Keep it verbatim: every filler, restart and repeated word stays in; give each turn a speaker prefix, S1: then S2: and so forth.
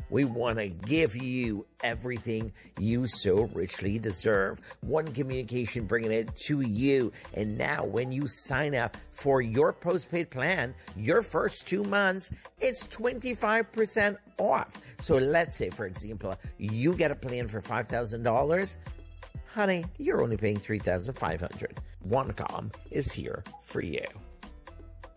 S1: We want to give you everything you so richly deserve. One Communication bringing it to you. And now when you sign up for your postpaid plan, your first two months, it's twenty-five percent off. So let's say, for example, you get a plan for five thousand dollars. Honey, you're only paying three thousand five hundred dollars. OneCom is here for you.